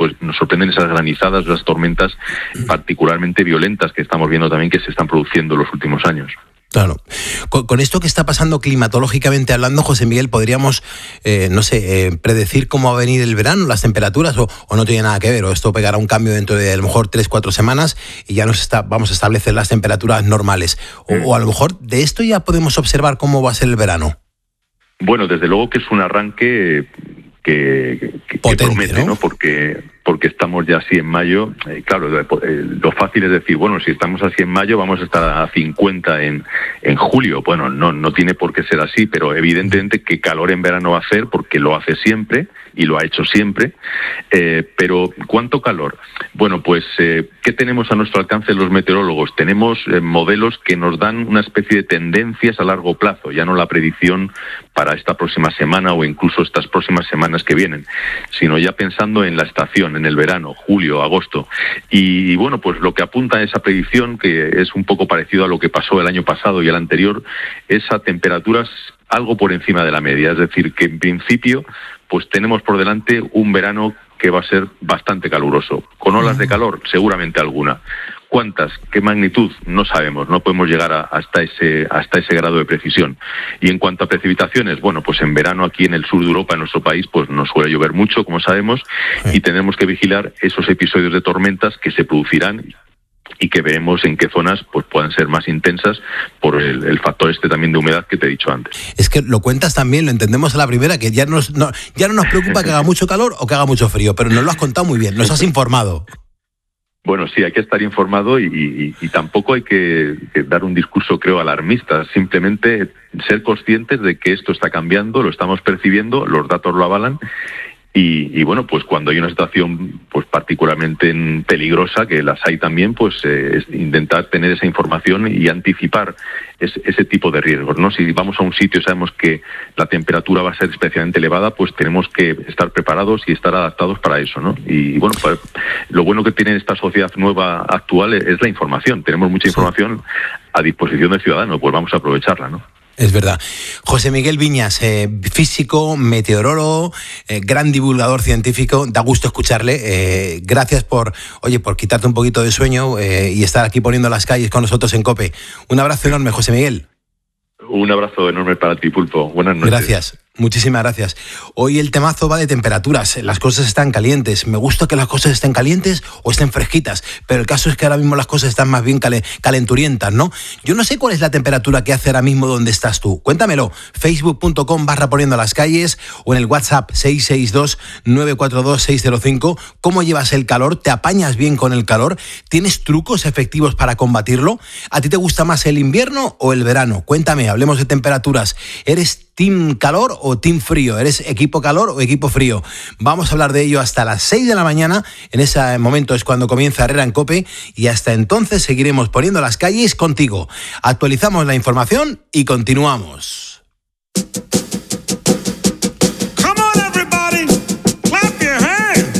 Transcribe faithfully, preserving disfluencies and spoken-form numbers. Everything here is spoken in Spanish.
pues nos sorprenden esas granizadas, esas tormentas particularmente violentas que estamos viendo también que se están produciendo en los últimos años. Claro. Con, con esto que está pasando climatológicamente hablando, José Miguel, ¿podríamos, eh, no sé, eh, predecir cómo va a venir el verano, las temperaturas, o, o no tiene nada que ver? ¿O esto pegará un cambio dentro de a lo mejor tres, cuatro semanas y ya nos está, vamos a establecer las temperaturas normales? O, o a lo mejor de esto ya podemos observar cómo va a ser el verano. Bueno, desde luego que es un arranque que, que, Potente, que promete, ¿no? ¿no? Porque, porque estamos ya así en mayo. Eh, claro, eh, lo fácil es decir, bueno, si estamos así en mayo, vamos a estar a cincuenta en, en julio. Bueno, no, no tiene por qué ser así, pero evidentemente que calor en verano va a hacer, porque lo hace siempre y lo ha hecho siempre. Eh, pero, ¿cuánto calor? Bueno, pues, eh, ¿qué tenemos a nuestro alcance los meteorólogos? Tenemos eh, modelos que nos dan una especie de tendencias a largo plazo, ya no la predicción para esta próxima semana o incluso estas próximas semanas que vienen, sino ya pensando en la estación, en el verano, julio, agosto. Y, y bueno, pues lo que apunta a esa predicción, que es un poco parecido a lo que pasó el año pasado y el anterior, es a temperaturas algo por encima de la media. Es decir, que en principio pues tenemos por delante un verano que va a ser bastante caluroso, con olas de calor, seguramente alguna. ¿Cuántas? ¿Qué magnitud? No sabemos, no podemos llegar a, hasta ese hasta ese grado de precisión. Y en cuanto a precipitaciones, bueno, pues en verano aquí en el sur de Europa, en nuestro país, pues nos suele llover mucho, como sabemos, sí. Y tenemos que vigilar esos episodios de tormentas que se producirán y que veremos en qué zonas pues puedan ser más intensas por el, el factor este también de humedad que te he dicho antes. Es que lo cuentas también, lo entendemos a la primera, que ya, nos, no, ya no nos preocupa que haga mucho calor o que haga mucho frío, pero nos lo has contado muy bien, nos has informado. Bueno, sí, hay que estar informado y, y, y tampoco hay que, que dar un discurso, creo, alarmista. Simplemente ser conscientes de que esto está cambiando, lo estamos percibiendo, los datos lo avalan. Y, y bueno, pues cuando hay una situación pues particularmente peligrosa, que las hay también, pues eh, es intentar tener esa información y anticipar ese, ese tipo de riesgos, ¿no? Si vamos a un sitio y sabemos que la temperatura va a ser especialmente elevada, pues tenemos que estar preparados y estar adaptados para eso, ¿no? Y, y bueno, pues, lo bueno que tiene esta sociedad nueva actual es, es la información. Tenemos mucha información a disposición del ciudadano, pues vamos a aprovecharla, ¿no? Es verdad. José Miguel Viñas, eh, físico, meteorólogo, eh, gran divulgador científico, da gusto escucharle. Eh, gracias por, oye, por quitarte un poquito de sueño eh, y estar aquí poniendo las calles con nosotros en COPE. Un abrazo enorme, José Miguel. Un abrazo enorme para ti, Pulpo. Buenas noches. Gracias. Muchísimas gracias. Hoy el temazo va de temperaturas, las cosas están calientes. Me gusta que las cosas estén calientes o estén fresquitas, pero el caso es que ahora mismo las cosas están más bien calenturientas, ¿no? Yo no sé cuál es la temperatura que hace ahora mismo donde estás tú. Cuéntamelo, facebook.com barra poniendo las calles o en el WhatsApp seis seis dos nueve cuatro dos seis cero cinco. ¿Cómo llevas el calor? ¿Te apañas bien con el calor? ¿Tienes trucos efectivos para combatirlo? ¿A ti te gusta más el invierno o el verano? Cuéntame, hablemos de temperaturas. ¿Eres team calor o team frío? ¿Eres equipo calor o equipo frío? Vamos a hablar de ello hasta las seis de la mañana. En ese momento es cuando comienza Herrera en COPE y hasta entonces seguiremos poniendo las calles contigo. Actualizamos la información y continuamos.